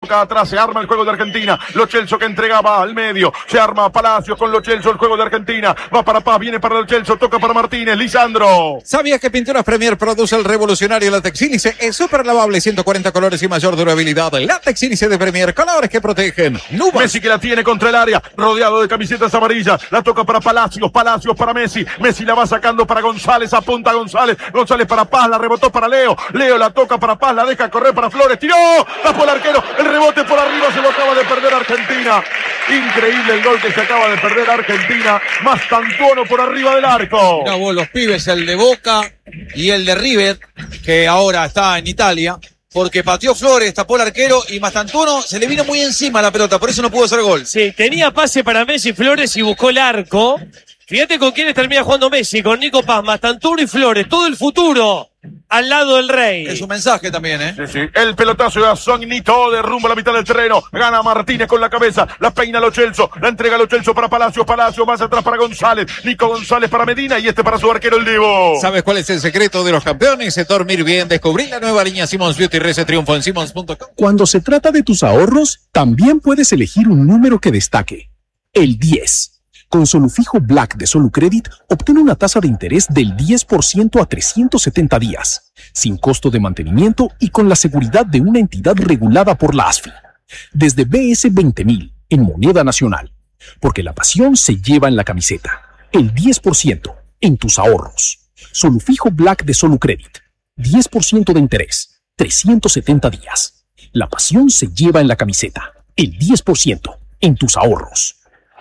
toca atrás, se arma el juego de Argentina. Lo Celso que entregaba al medio, se arma Palacios con Lo Celso, el juego de Argentina. Va para Paz, viene para Lo Celso, toca para Martínez, Lisandro. ¿Sabías que Pinturas Premier produce el revolucionario látex sílice? Es súper lavable, 140 colores y mayor durabilidad. Látex sílice de Premier, colores que protegen. Nubes. Messi que la tiene contra el área, rodeado de camisetas amarillas. La toca para Palacios, Palacios para Messi. Messi la va sacando para González, apunta González. González para Paz, la rebotó para Leo. Leo la toca para Paz, la deja correr para Flores. Tiró, tapó el arquero. El rebote por arriba se lo acaba de perder Argentina. Increíble el gol que se acaba de perder Argentina. Mastantuono por arriba del arco. Mirá vos, los pibes, el de Boca y el de River, que ahora está en Italia, porque pateó Flores, tapó el arquero y Mastantuono se le vino muy encima la pelota, por eso no pudo hacer gol. Sí, tenía pase para Messi Flores y buscó el arco. Fíjate con quiénes termina jugando Messi, con Nico Paz, Mastantuono y Flores. Todo el futuro al lado del Rey. Es un mensaje también, ¿eh? Sí. El pelotazo de Azognito de rumbo a la mitad del terreno. Gana Martínez con la cabeza. La peina Lo Celso. La entrega Lo Celso para Palacios. Palacios más atrás para González. Nico González para Medina y este para su arquero el Divo. ¿Sabes cuál es el secreto de los campeones? Es dormir bien. Descubrí la nueva línea Simmons Beauty. Rece triunfo en Simmons.com. Cuando se trata de tus ahorros, también puedes elegir un número que destaque. El 10. Con Solufijo Black de Solucredit, obtén una tasa de interés del 10% a 370 días, sin costo de mantenimiento y con la seguridad de una entidad regulada por la ASFI. Desde BS 20.000 en moneda nacional, porque la pasión se lleva en la camiseta. El 10% en tus ahorros. Solufijo Black de Solucredit, 10% de interés, 370 días. La pasión se lleva en la camiseta. El 10% en tus ahorros.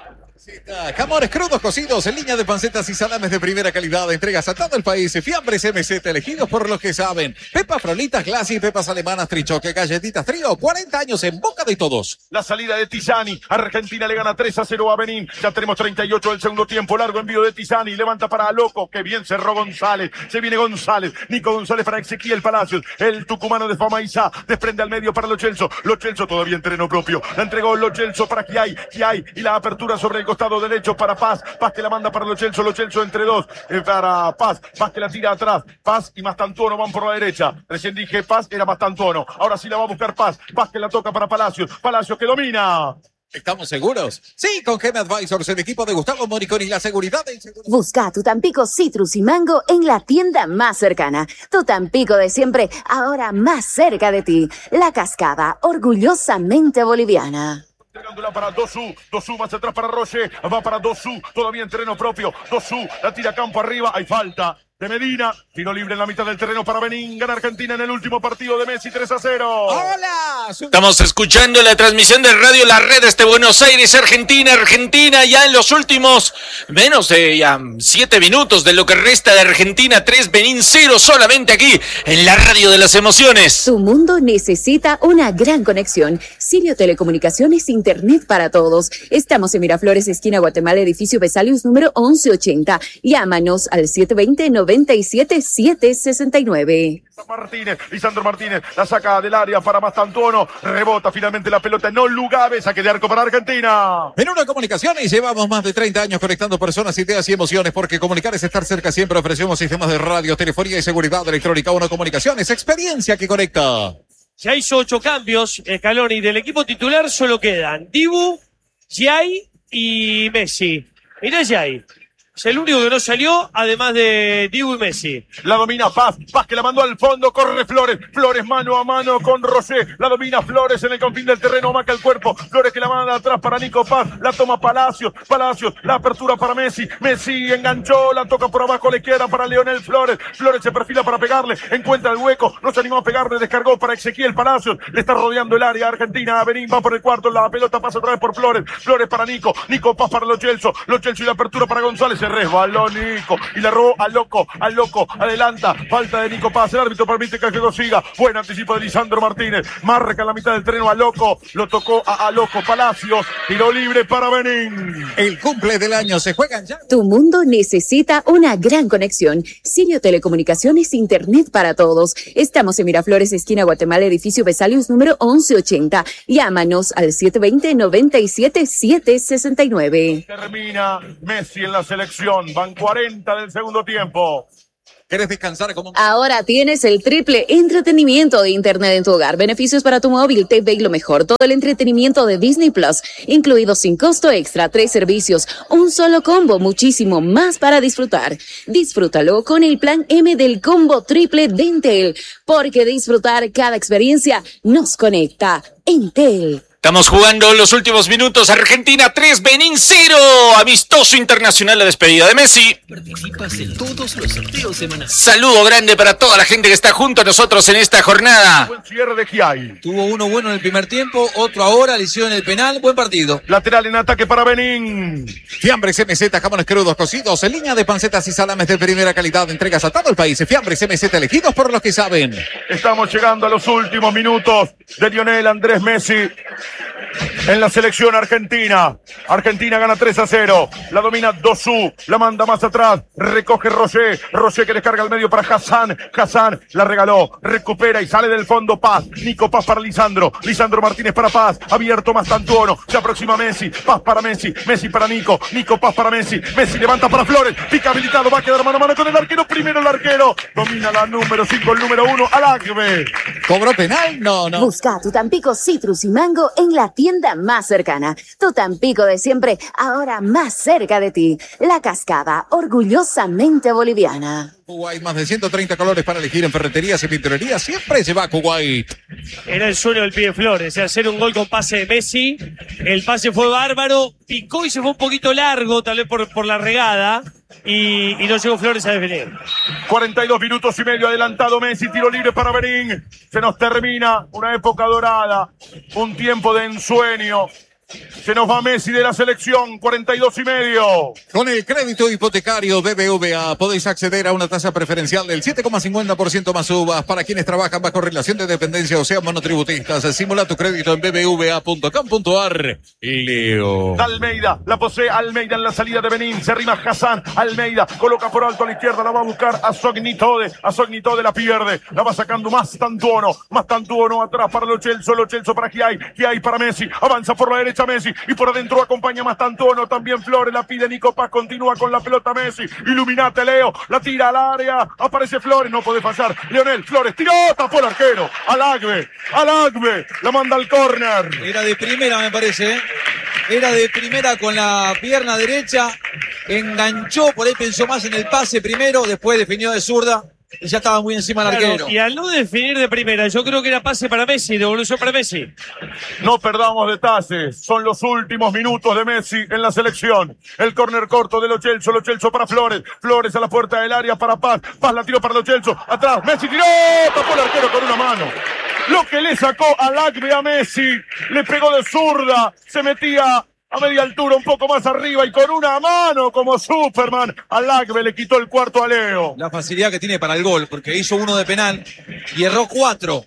Jamones crudos cocidos en línea de pancetas y salames de primera calidad. Entregas a todo el país. Fiambres MZ elegidos por los que saben. Pepas frolitas, glassy, pepas alemanas, trichoque, galletitas trío. 40 años en boca de todos. La salida de Tizani. Argentina le gana 3-0 a Benín. Ya tenemos 38 del segundo tiempo. Largo envío de Tizani. Levanta para Loco. Que bien cerró González. Se viene González. Nico González para Ezequiel Palacios. El tucumano de Famaizá. Desprende al medio para Lo Celso. Lo Celso todavía en terreno propio. La entregó Lo Celso para Chiai. Y la apertura sobre el costado derecho para Paz. Paz que la manda para Lo Celso entre dos. Para Paz. Paz que la tira atrás. Paz y Mastantuono van por la derecha. Recién dije Paz, era Mastantuono. Ahora sí la va a buscar Paz. Paz que la toca para Palacios. Palacios que domina. ¿Estamos seguros? Sí, con Gem Advisors, el equipo de Gustavo Moricón y la seguridad de inseguridad. Busca tu Tampico Citrus y Mango en la tienda más cercana. Tu Tampico de siempre, ahora más cerca de ti. La Cascada, orgullosamente boliviana. Entregándola para Dosu más atrás para Roger, va para Dosu, todavía en terreno propio, Dosu, la tira campo arriba, hay falta de Medina, tiro libre en la mitad del terreno para Benín, gana Argentina en el último partido de Messi 3-0. ¡Hola! Estamos escuchando la transmisión de Radio La Red desde Buenos Aires, Argentina ya en los últimos menos de 7 minutos de lo que resta de Argentina 3, Benín 0, solamente aquí en la Radio de las Emociones. Tu mundo necesita una gran conexión. Sirio Telecomunicaciones, Internet para todos. Estamos en Miraflores, esquina Guatemala, edificio Vesalius, número 1180. Llámanos al 720-97-769. Martínez, Lisandro Martínez, la saca del área para Mastantuono, rebota finalmente la pelota, no Lugabe, saque de arco para Argentina. En Una Comunicaciones llevamos más de 30 años conectando personas, ideas y emociones, porque comunicar es estar cerca siempre. Ofrecemos sistemas de radio, telefonía y seguridad electrónica. Una Comunicaciones, experiencia que conecta. Ya hizo 8 cambios, Scaloni. Del equipo titular solo quedan Dibu, Giai y Messi. Mirá Giai. Es el único que no salió, además de Dibu y Messi. La domina Paz que la mandó al fondo, corre Flores mano a mano con Roger, la domina Flores en el confín del terreno, marca el cuerpo, Flores que la manda atrás para Nico Paz, la toma Palacios, la apertura para Messi enganchó, la toca por abajo a la izquierda para Leonel Flores se perfila para pegarle, encuentra el hueco, no se animó a pegarle, descargó para Ezequiel Palacios, le está rodeando el área Argentina, Benín va por el cuarto, la pelota pasa otra vez por Flores para Nico Paz para Lo Celso y la apertura para González, resbaló Nico y la robó al loco, adelanta, falta de Nico Paz, el árbitro permite que el juego siga, buen anticipo de Lisandro Martínez, marca en la mitad del terreno a Loco, lo tocó a Loco Palacios, tiro libre para Benín. El cumple del año se juegan ya. Tu mundo necesita una gran conexión. Sirio Telecomunicaciones, Internet para todos. Estamos en Miraflores, esquina Guatemala, edificio Vesalius, número 1180. Llámanos al 720-97-769. Termina Messi en la selección. Van 40 del segundo tiempo. ¿Querés descansar como un... Ahora tienes el triple entretenimiento de Internet en tu hogar. Beneficios para tu móvil, TV y lo mejor. Todo el entretenimiento de Disney Plus, incluido sin costo extra, 3 servicios, un solo combo, muchísimo más para disfrutar. Disfrútalo con el plan M del combo triple de Entel, porque disfrutar cada experiencia nos conecta. Entel. Estamos jugando los últimos minutos. Argentina 3, Benín 0. Amistoso internacional, la despedida de Messi. Participas en todos los sorteos semanales. Saludo grande para toda la gente que está junto a nosotros en esta jornada. Buen cierre de Giai. Tuvo uno bueno en el primer tiempo, otro ahora, le hicieron el penal, buen partido. Lateral en ataque para Benín. Fiambres MZ, jamones crudos cocidos, en línea de pancetas y salames de primera calidad, entregas a todo el país. Fiambres MZ, elegidos por los que saben. Estamos llegando a los últimos minutos de Lionel Andrés Messi en la selección argentina. Argentina gana 3-0. La domina Dosu. La manda más atrás. Recoge Roger. Roger que descarga al medio para Hassan. Hassan la regaló. Recupera y sale del fondo Paz. Nico Paz para Lisandro. Lisandro Martínez para Paz. Abierto Mastantuono. Se aproxima Messi. Paz para Messi. Messi para Nico. Nico Paz para Messi. Messi levanta para Flores. Pica habilitado. Va a quedar mano a mano con el arquero. Primero el arquero. Domina la número 5. El número 1. Alagbe. ¿Cobró penal? No. Busca tu Tampico Citrus y Mango en la tienda más cercana. Tu Tampico de siempre, ahora más cerca de ti. La Cascada, orgullosamente boliviana. Kuwait, más de 130 colores para elegir en ferreterías y pinturerías. Siempre se va a Kuwait. Era el sueño del pibe Flores, hacer un gol con pase de Messi. El pase fue bárbaro, picó y se fue un poquito largo, tal vez por la regada. Y no llegó Flores a definir. 42 minutos y medio adelantado Messi, tiro libre para Benín. Se nos termina una época dorada, un tiempo de ensueño. Se nos va Messi de la selección, 42 y medio. Con el crédito hipotecario BBVA podéis acceder a una tasa preferencial del 7,50% más uvas para quienes trabajan bajo relación de dependencia o sean monotributistas. Simula tu crédito en bbva.com.ar. Leo. Almeida, la posee Almeida en la salida de Benín. Se arrima Hassan, Almeida coloca por alto a la izquierda, la va a buscar a Sognitode. A Sognitode la pierde, la va sacando Mastantuono atrás para Lo Celso para Giai para Messi. Avanza por la derecha Messi y por adentro acompaña Mastantuono, también Flores, la pide Nico Paz, continúa con la pelota Messi, iluminate Leo, la tira al área, aparece Flores, no puede fallar, Lionel Flores, tiró, tapó el arquero, Alagbe, la manda al córner. Era de primera, me parece, ¿eh? Era de primera con la pierna derecha, enganchó, por ahí pensó más en el pase primero, después definió de zurda. Y ya estaba muy encima del arquero. Y al no definir de primera, yo creo que era pase para Messi, devolución para Messi. No perdamos detalles, son los últimos minutos de Messi en la selección. El córner corto de Lo Celso para Flores. Flores a la puerta del área para Paz. Paz la tiró para Lo Celso. Atrás, Messi tiró, tapó el arquero con una mano. Lo que le sacó Alagbe a Messi, le pegó de zurda, se metía a media altura, un poco más arriba y con una mano como Superman. Alagbe le quitó el cuarto a Leo. La facilidad que tiene para el gol, porque hizo uno de penal y erró 4.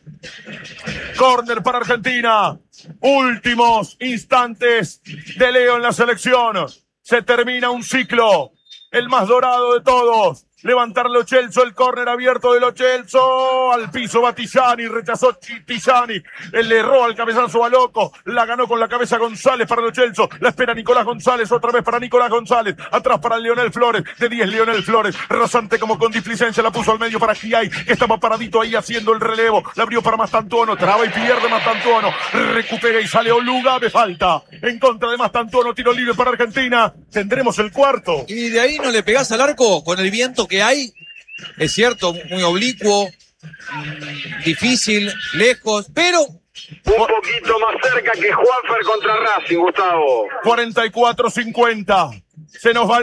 Córner para Argentina. Últimos instantes de Leo en la selección. Se termina un ciclo, el más dorado de todos. Levantar Lo Celso, el córner abierto de Lo Celso, al piso va Tillani, rechazó Tillani, le erró al cabezazo a Loco, la ganó con la cabeza González para Lo Celso, la espera Nicolás González, otra vez para Nicolás González, atrás para Lionel Flores, de 10 Lionel Flores, rasante como con displicencia, la puso al medio para Giai, que estaba paradito ahí haciendo el relevo, la abrió para Mastantuono, traba y pierde Mastantuono, recupera y sale Olugave, falta, en contra de Mastantuono, tiro libre para Argentina, tendremos el cuarto. Y de ahí no le pegás al arco con el viento que hay, es cierto, muy oblicuo, difícil, lejos, pero un poquito más cerca que Juanfer contra Racing, Gustavo. 44-50. Se nos va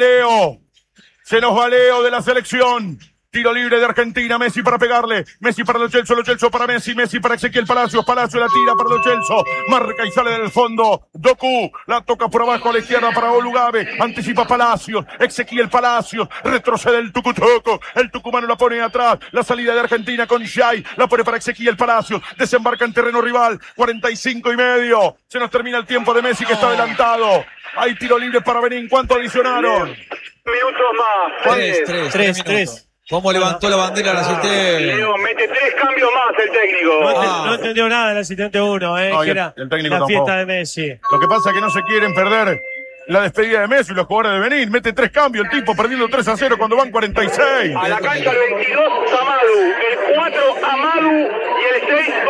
Leo de la selección. Tiro libre de Argentina, Messi para pegarle, Messi para Lo Celso para Messi, Messi para Ezequiel Palacios la tira para Lo Celso, marca y sale del fondo, Doku, la toca por abajo a la izquierda para Olugave, anticipa Palacios, Ezequiel Palacios, retrocede el Tucutoco, el tucumano la pone atrás, la salida de Argentina con Giai, la pone para Ezequiel Palacios, desembarca en terreno rival, 45 y medio, se nos termina el tiempo de Messi que está adelantado, hay tiro libre para Benín, ¿cuánto adicionaron? Minutos más. 3. ¿Cómo levantó la bandera el asistente? Leo, mete 3 cambios más el técnico. No entendió nada el asistente 1, No, que era el técnico la tampoco. fiesta de Messi. Lo que pasa es que no se quieren perder la despedida de Messi y los jugadores de Benín. Mete 3 cambios el tipo, perdiendo 3-0 cuando van 46. A la cancha el 22, Samadu. El 4, Amadu. Y el 6,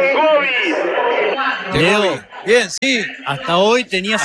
Tungovi. Leo, Bien, sí. hasta hoy tenía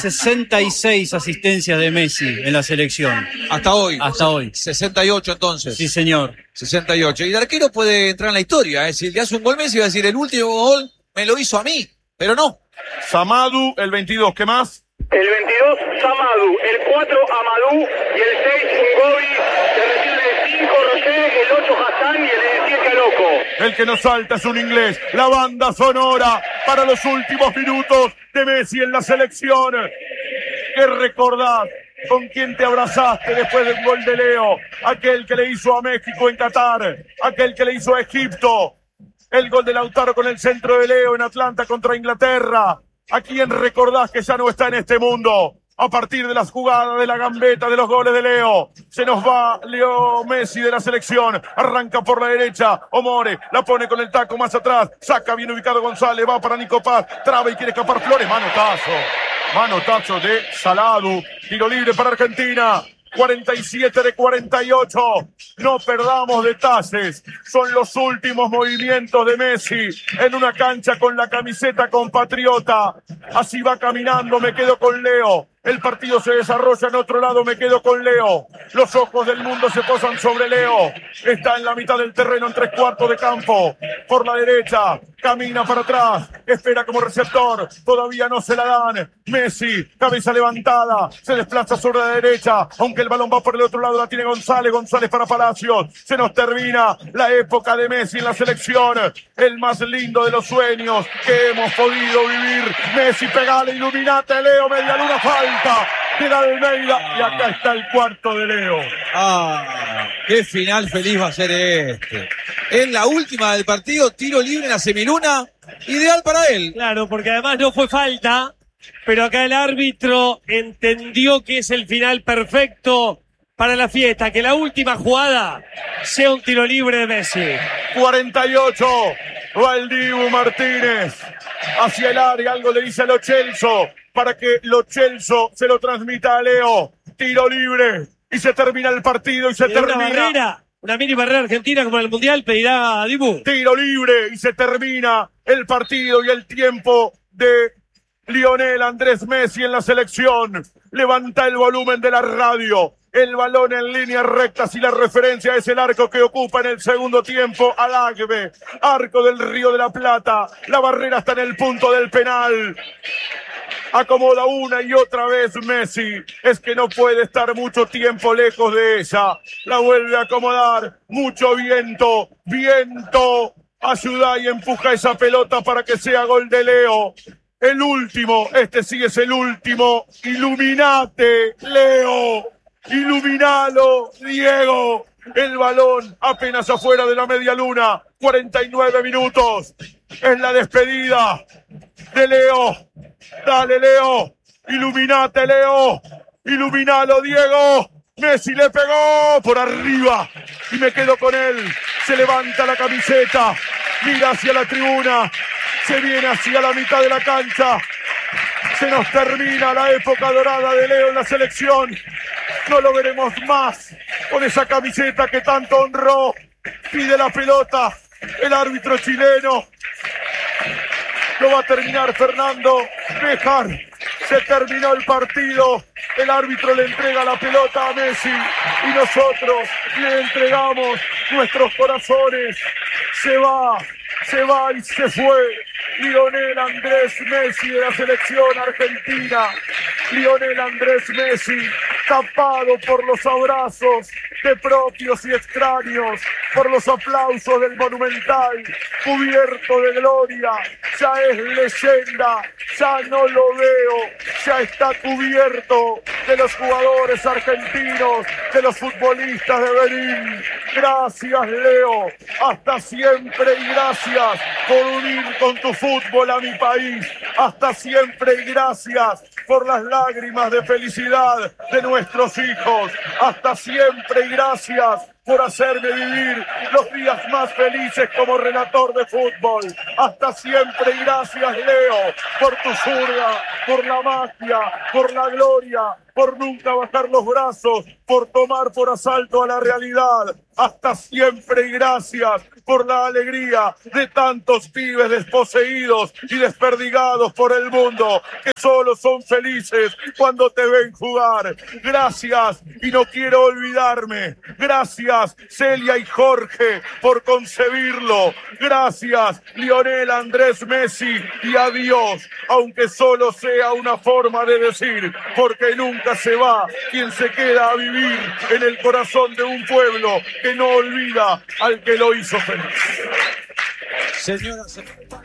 66 asistencias de Messi en la selección. Hasta hoy. Hasta hoy. 68 entonces. Sí, señor. 68. Y el arquero puede entrar en la historia. Si le hace un gol Messi, va a decir, el último gol me lo hizo a mí. Pero no. Samadu, el 22, ¿qué más? El 22, Samadu. El 4, Amadou. Y el 6, Tungovi. Se retira el 5, Roger. El 8, Hassan. Y el 17, Loco. El que nos salta es un inglés. La banda sonora para los últimos minutos de Messi en la selección. ¿Qué recordás? ¿Con quién te abrazaste después del gol de Leo? Aquel que le hizo a México en Qatar. Aquel que le hizo a Egipto. El gol de Lautaro con el centro de Leo en Atlanta contra Inglaterra. ¿A quién recordás que ya no está en este mundo? A partir de las jugadas, de la gambeta, de los goles de Leo. Se nos va Leo Messi de la selección. Arranca por la derecha. Omore la pone con el taco más atrás. Saca bien ubicado González. Va para Nico Paz. Traba y quiere escapar Flores. Manotazo. Manotazo de Saladu. Tiro libre para Argentina. 47 de 48. No perdamos detalles. Son los últimos movimientos de Messi en una cancha con la camiseta compatriota. Así va caminando, me quedo con Leo. El partido se desarrolla en otro lado, me quedo con Leo. Los ojos del mundo se posan sobre Leo. Está en la mitad del terreno, en 3/4 de campo. Por la derecha, camina para atrás. Espera como receptor. Todavía no se la dan. Messi, cabeza levantada. Se desplaza sobre la derecha. Aunque el balón va por el otro lado, la tiene González. González para Palacios. Se nos termina la época de Messi en la selección. El más lindo de los sueños que hemos podido vivir. Messi, pegale, iluminate, Leo, media luna, falta de la Almeida. Y acá está el cuarto de Leo. Ah, qué final feliz va a ser este. En la última del partido, tiro libre en la semiluna, ideal para él. Claro, porque además no fue falta, pero acá el árbitro entendió que es el final perfecto para la fiesta, que la última jugada sea un tiro libre de Messi. 48, va el Dibu Martínez hacia el área, algo le dice a Lo Celso, para que Lo Celso se lo transmita a Leo. Tiro libre, y se termina el partido, y se termina. Una mini barrera argentina como en el Mundial pedirá a Dibu. Tiro libre, y se termina el partido y el tiempo de Lionel Andrés Messi en la selección. Levanta el volumen de la radio. El balón en línea recta, si la referencia es el arco que ocupa en el segundo tiempo Alagbe, arco del Río de la Plata. La barrera está en el punto del penal. Acomoda una y otra vez Messi. Es que no puede estar mucho tiempo lejos de ella. La vuelve a acomodar. Mucho viento. Viento. Ayuda y empuja esa pelota para que sea gol de Leo. El último. Este sí es el último. Iluminate, Leo. Iluminalo, Diego. El balón apenas afuera de la media luna. 49 minutos. Es la despedida de Leo. Dale, Leo. Iluminate, Leo. Iluminalo, Diego. Messi le pegó por arriba. Y me quedo con él. Se levanta la camiseta. Mira hacia la tribuna. Se viene hacia la mitad de la cancha. Se nos termina la época dorada de Leo en la selección. No lo veremos más con esa camiseta que tanto honró. Pide la pelota el árbitro chileno. Lo va a terminar Fernando Béjar. Se terminó el partido. El árbitro le entrega la pelota a Messi y nosotros le entregamos nuestros corazones. Se va y se fue Lionel Andrés Messi de la selección argentina. Lionel Andrés Messi, tapado por los abrazos de propios y extraños, por los aplausos del Monumental, cubierto de gloria, ya es leyenda, ya no lo veo, ya está cubierto de los jugadores argentinos, de los futbolistas de Benín. Gracias, Leo, hasta siempre y gracias por unir con tu fútbol a mi país. Hasta siempre y gracias por las lágrimas de felicidad de nuestros hijos. Hasta siempre y gracias por hacerme vivir los días más felices como relator de fútbol. Hasta siempre y gracias, Leo, por tu zurda, por la magia, por la gloria, por nunca bajar los brazos, por tomar por asalto a la realidad. Hasta siempre y gracias por la alegría de tantos pibes desposeídos y desperdigados por el mundo que solo son felices cuando te ven jugar. Gracias, y no quiero olvidarme. Gracias, Celia y Jorge, por concebirlo. Gracias, Lionel Andrés Messi, y adiós, aunque solo sea una forma de decir, porque nunca se va quien se queda a vivir en el corazón de un pueblo que no olvida al que lo hizo feliz. Señoras,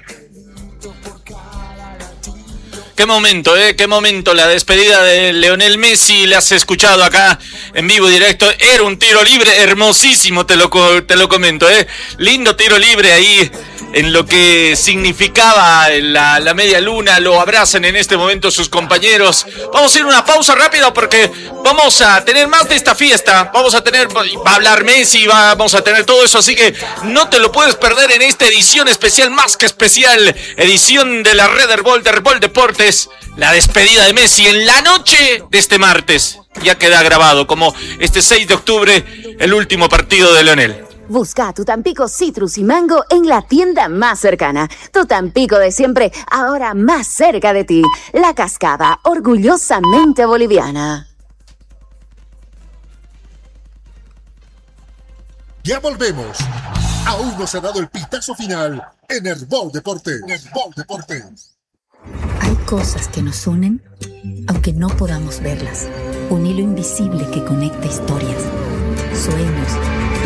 Qué momento la despedida de Lionel Messi. Le has escuchado acá en vivo y directo. Era un tiro libre hermosísimo, te lo comento, lindo tiro libre ahí en lo que significaba la media luna. Lo abrazan en este momento sus compañeros. Vamos a ir a una pausa rápida porque vamos a tener más de esta fiesta. Va a hablar Messi, vamos a tener todo eso, así que no te lo puedes perder en esta edición especial, más que especial, edición de la Red Herbol de Herbol Deportes. La despedida de Messi en la noche de este martes. Ya queda grabado como este 6 de octubre, el último partido de Lionel. Busca tu Tampico Citrus y Mango en la tienda más cercana. Tu Tampico de siempre, ahora más cerca de ti. La Cascada, orgullosamente boliviana. Ya volvemos. Aún no se ha dado el pitazo final en Herbol Deportes. Herbol Deportes. Hay cosas que nos unen, aunque no podamos verlas. Un hilo invisible que conecta historias, sueños